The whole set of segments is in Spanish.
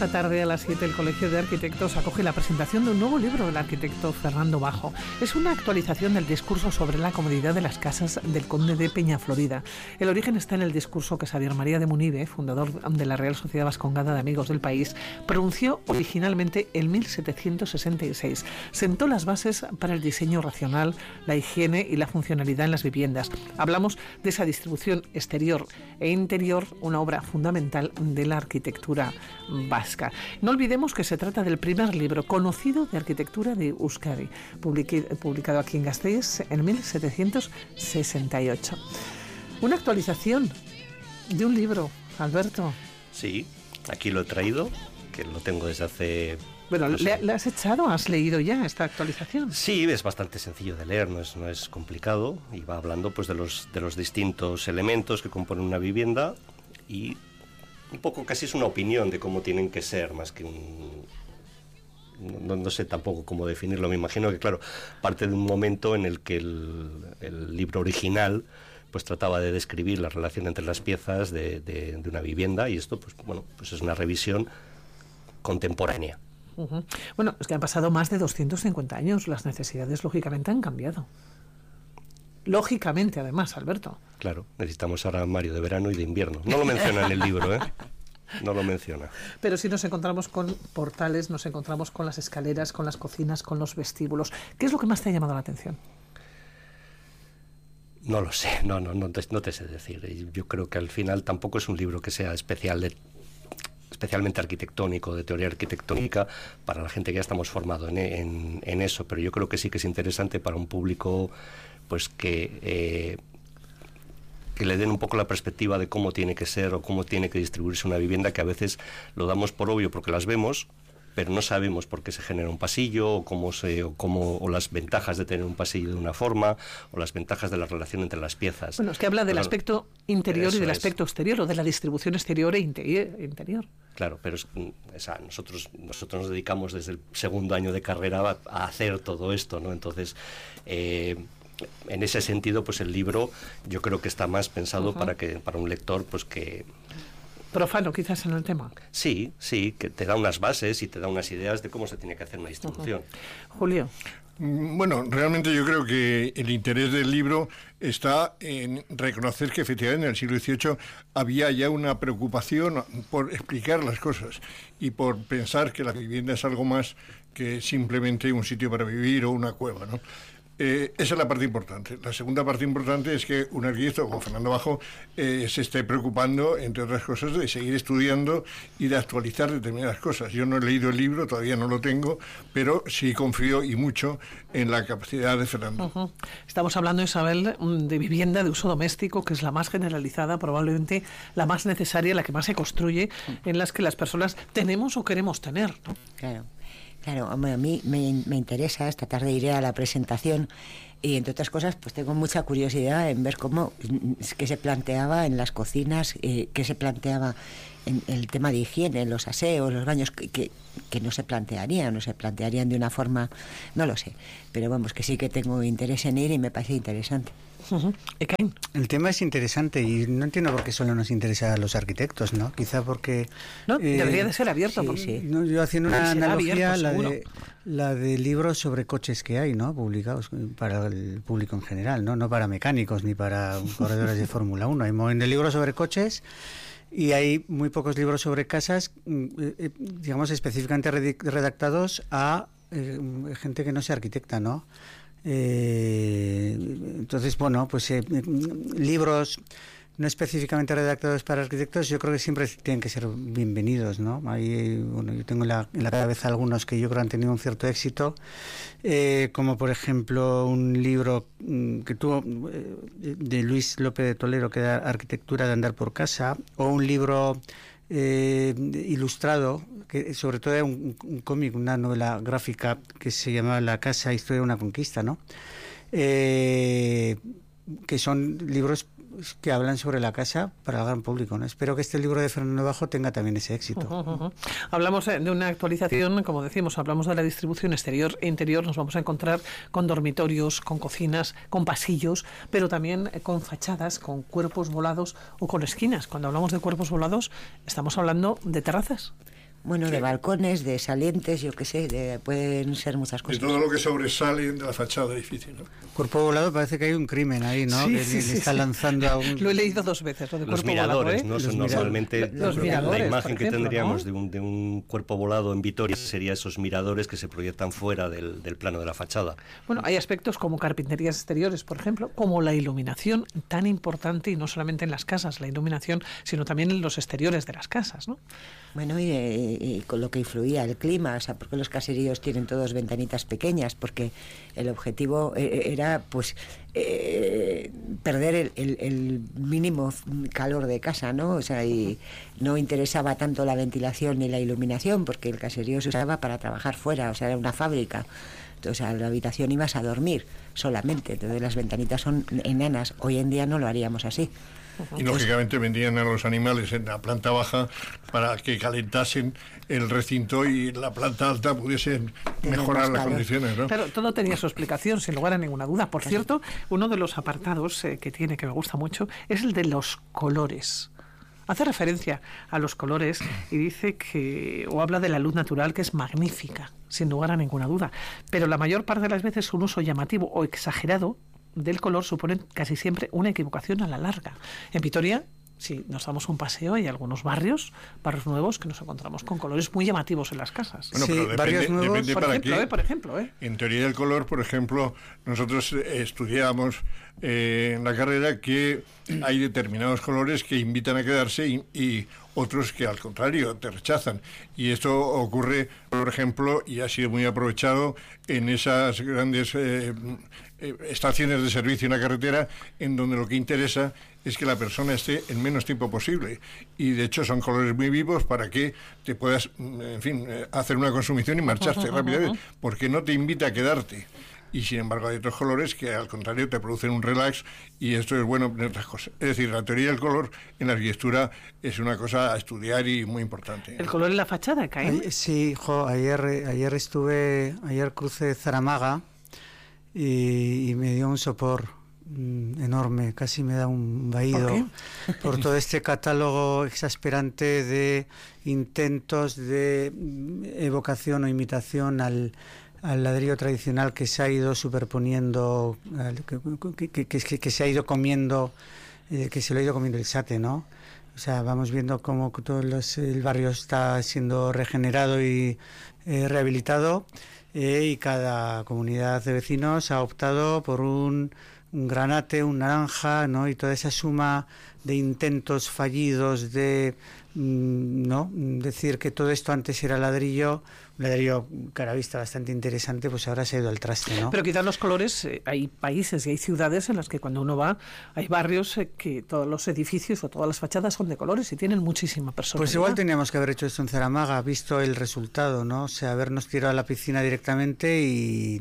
esta tarde a las 7 el Colegio de Arquitectos acoge la presentación de un nuevo libro del arquitecto Fernando Bajo. Es una actualización del discurso sobre la comodidad de las casas del conde de Peñaflorida. El origen está en el discurso que Xavier María de Munive, fundador de la Real Sociedad Vascongada de Amigos del País, pronunció originalmente en 1766. Sentó las bases para el diseño racional, la higiene y la funcionalidad en las viviendas. Hablamos de esa distribución exterior e interior, una obra fundamental de la arquitectura vasca. No olvidemos que se trata del primer libro conocido de arquitectura de Euskadi, publicado aquí en Gasteiz en 1768. Una actualización de un libro, Alberto. Sí, aquí lo he traído, que lo tengo desde hace... Bueno, ¿le has echado? ¿Has leído ya esta actualización? Sí, es bastante sencillo de leer, no es complicado, y va hablando pues de los distintos elementos que componen una vivienda, y un poco casi es una opinión de cómo tienen que ser, más que un... No sé tampoco cómo definirlo. Me imagino que, claro, parte de un momento en el que el libro original pues trataba de describir la relación entre las piezas de una vivienda, y esto pues bueno, pues es una revisión contemporánea. Uh-huh. Bueno, es que han pasado más de 250 años, las necesidades lógicamente han cambiado. Lógicamente, además, Alberto. Claro, necesitamos ahora armario de verano y de invierno. No lo menciona en el libro, ¿eh? No lo menciona. Pero sí nos encontramos con portales, nos encontramos con las escaleras, con las cocinas, con los vestíbulos. ¿Qué es lo que más te ha llamado la atención? No lo sé, no te sé decir. Yo creo que al final tampoco es un libro que sea especialmente arquitectónico, de teoría arquitectónica, para la gente que ya estamos formados en eso, pero yo creo que sí que es interesante para un público pues que le den un poco la perspectiva de cómo tiene que ser o cómo tiene que distribuirse una vivienda, que a veces lo damos por obvio porque las vemos, pero no sabemos por qué se genera un pasillo, o las ventajas de tener un pasillo de una forma, o las ventajas de la relación entre las piezas. Bueno, es que habla del aspecto interior y del aspecto exterior, o de la distribución exterior e interior. Claro, pero nosotros nos dedicamos desde el segundo año de carrera a hacer todo esto, ¿no? Entonces, en ese sentido, pues el libro yo creo que está más pensado para un lector pues que... Profano, quizás, en el tema. Sí, que te da unas bases y te da unas ideas de cómo se tiene que hacer una distribución. Julio. Bueno, realmente yo creo que el interés del libro está en reconocer que efectivamente en el siglo XVIII había ya una preocupación por explicar las cosas y por pensar que la vivienda es algo más que simplemente un sitio para vivir o una cueva, ¿no? Esa es la parte importante. La segunda parte importante es que un arquitecto como Fernando Bajo se esté preocupando, entre otras cosas, de seguir estudiando y de actualizar determinadas cosas. Yo no he leído el libro, todavía no lo tengo, pero sí confío y mucho en la capacidad de Fernando. Uh-huh. Estamos hablando, Isabel, de vivienda de uso doméstico, que es la más generalizada, probablemente la más necesaria, la que más se construye, en las que las personas tenemos o queremos tener, ¿no? Claro, hombre, a mí me interesa. Esta tarde iré a la presentación y, entre otras cosas, pues tengo mucha curiosidad en ver qué se planteaba en las cocinas, qué se planteaba en el tema de higiene, los aseos, los baños, que no se plantearían de una forma, no lo sé, pero vamos, que sí que tengo interés en ir y me parece interesante. Uh-huh. El tema es interesante y no entiendo por qué solo nos interesa a los arquitectos, ¿no? Quizá porque... No, debería de ser abierto. Sí. No, yo haciendo una analogía, abierto, la de libros sobre coches que hay, ¿no? Publicados para el público en general, ¿no? No para mecánicos ni para corredores de Fórmula 1. Hay un libro sobre coches y hay muy pocos libros sobre casas, digamos, específicamente redactados a gente que no sea arquitecta, ¿no? Entonces, bueno, pues libros no específicamente redactados para arquitectos, yo creo que siempre tienen que ser bienvenidos, ¿no? Yo tengo en la cabeza algunos que yo creo han tenido un cierto éxito, como por ejemplo un libro que tuvo de Luis López de Toledo, que era Arquitectura de andar por casa, o un libro ilustrado, que sobre todo era un cómic, una novela gráfica que se llamaba La casa, historia de una conquista, ¿no? Que son libros que hablan sobre la casa para el gran público, ¿no? Espero que este libro de Fernando Bajo tenga también ese éxito. Hablamos de una actualización, como decimos, hablamos de la distribución exterior e interior. Nos vamos a encontrar con dormitorios, con cocinas, con pasillos, pero también con fachadas, con cuerpos volados o con esquinas. Cuando hablamos de cuerpos volados, estamos hablando de terrazas. Bueno, Sí. de balcones, de salientes, yo qué sé, pueden ser muchas De cosas. todo lo que sobresale de la fachada del edificio, ¿no? Cuerpo volado, parece que hay un crimen ahí, ¿no? Sí, que sí, le sí, está sí. lanzando a un... Lo he leído 2 veces, lo de Los cuerpo volado, miradores, ¿eh? ¿no? Son Los normalmente los miradores, la por imagen que ejemplo, tendríamos ¿no? de un cuerpo volado en Vitoria sería esos miradores que se proyectan fuera del plano de la fachada. Bueno, hay aspectos como carpinterías exteriores, por ejemplo, como la iluminación, tan importante, y no solamente en las casas, la iluminación, sino también en los exteriores de las casas, ¿no? Bueno, y con lo que influía el clima, o sea, porque los caseríos tienen todos ventanitas pequeñas, porque el objetivo era, pues, perder el mínimo calor de casa, ¿no? O sea, y no interesaba tanto la ventilación ni la iluminación, porque el caserío se usaba para trabajar fuera, o sea, era una fábrica. Entonces, a la habitación ibas a dormir solamente, entonces las ventanitas son enanas. Hoy en día no lo haríamos así. Y lógicamente vendían a los animales en la planta baja para que calentasen el recinto y la planta alta pudiesen Tener mejorar más las calor. condiciones, ¿no? Claro, todo tenía su explicación, sin lugar a ninguna duda. Por cierto, uno de los apartados que tiene, que me gusta mucho, es el de los colores. Hace referencia a los colores y dice que, o habla de la luz natural, que es magnífica, sin lugar a ninguna duda. Pero la mayor parte de las veces un uso llamativo o exagerado del color supone casi siempre una equivocación a la larga. En Vitoria, si nos damos un paseo, hay algunos barrios nuevos, que nos encontramos con colores muy llamativos en las casas. Bueno, Sí, pero varios nuevos, depende por para ejemplo, qué. por ejemplo, En teoría del color, por ejemplo, nosotros estudiamos en la carrera que hay determinados colores que invitan a quedarse y otros que al contrario te rechazan. Y esto ocurre, por ejemplo, y ha sido muy aprovechado en esas grandes estaciones de servicio en la carretera, en donde lo que interesa es que la persona esté el menos tiempo posible. Y de hecho son colores muy vivos para que te puedas, en fin, hacer una consumición y marcharte rápidamente, porque no te invita a quedarte. Y sin embargo hay otros colores que al contrario te producen un relax, y esto es bueno en otras cosas. Es decir, la teoría del color en la arquitectura es una cosa a estudiar y muy importante. el color en la fachada, Caín. Sí, ayer crucé Zaramaga y me dio un sopor enorme, casi me da un vaído. ¿Por qué? Por todo este catálogo exasperante de intentos de evocación o imitación al ladrillo tradicional que se ha ido superponiendo, que se ha ido comiendo, que se lo ha ido comiendo el sate, ¿no? O sea, vamos viendo cómo el barrio está siendo regenerado y rehabilitado, y cada comunidad de vecinos ha optado por un granate, un naranja, ¿no? Y toda esa suma de intentos fallidos de no decir que todo esto antes era ladrillo, un ladrillo cara vista bastante interesante, pues ahora se ha ido al traste, ¿no? Pero quitando los colores, hay países y hay ciudades en las que cuando uno va, hay barrios que todos los edificios o todas las fachadas son de colores y tienen muchísima personalidad. Pues igual teníamos que haber hecho esto en Zaramaga, visto el resultado, ¿no? O sea, habernos tirado a la piscina directamente y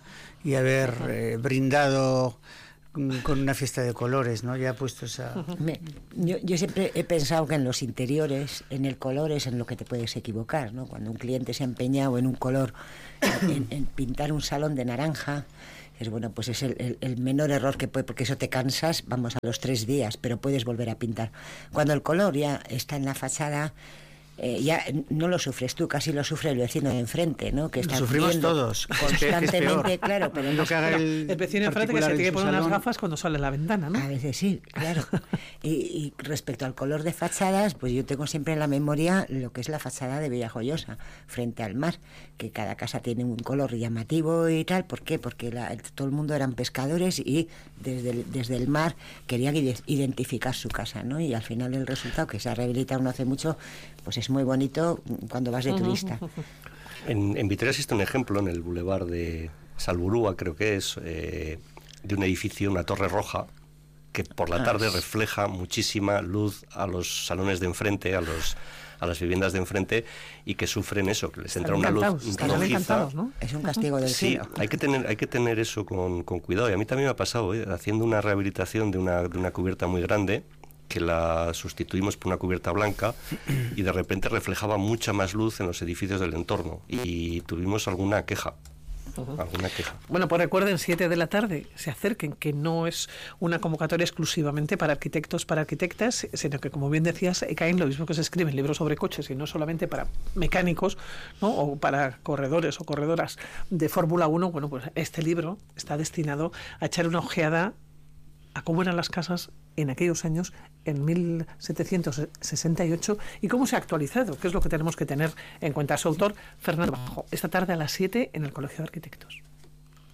haber brindado con una fiesta de colores, ¿no? Ya puestos a... Yo siempre he pensado que en los interiores, en el color es en lo que te puedes equivocar, ¿no? Cuando un cliente se ha empeñado en un color, en pintar un salón de naranja, es bueno, pues es el menor error que puede, porque eso te cansas, vamos, a los 3 días, pero puedes volver a pintar. Cuando el color ya está en la fachada, ya no lo sufres tú, casi lo sufre el vecino de enfrente, ¿no? Que está Lo sufrimos viendo todos. constantemente, claro, pero Lo no, que haga el vecino de enfrente que se tiene que poner unas gafas cuando sale a la ventana, ¿no? a veces sí, claro. Y respecto al color de fachadas, pues yo tengo siempre en la memoria lo que es la fachada de Villajoyosa, frente al mar, que cada casa tiene un color llamativo y tal. ¿Por qué? Porque todo el mundo eran pescadores y desde el mar querían identificar su casa, ¿no? Y al final el resultado, que se ha rehabilitado no hace mucho, pues es muy bonito cuando vas de turista. En Vitoria existe un ejemplo en el bulevar de Salburúa, creo que es, de un edificio, una torre roja, que por la tarde refleja muchísima luz a los salones de enfrente, a las viviendas de enfrente, y que sufren eso, que les entra una luz rojiza, ¿no? Es un castigo del Sí, cielo. hay que tener eso con cuidado. Y a mí también me ha pasado, haciendo una rehabilitación de una cubierta muy grande, que la sustituimos por una cubierta blanca, y de repente reflejaba mucha más luz en los edificios del entorno y tuvimos alguna queja. alguna queja. Bueno, pues recuerden, 7 de la tarde, se acerquen, que no es una convocatoria exclusivamente para arquitectos, para arquitectas, sino que, como bien decías, caen lo mismo que se escribe en libros sobre coches, y no solamente para mecánicos, ¿no? O para corredores o corredoras de Fórmula 1. Bueno, pues este libro está destinado a echar una ojeada a cómo eran las casas en aquellos años, en 1768, y cómo se ha actualizado, que es lo que tenemos que tener en cuenta. Su autor, Fernando Bajo, esta tarde a las 7 en el Colegio de Arquitectos.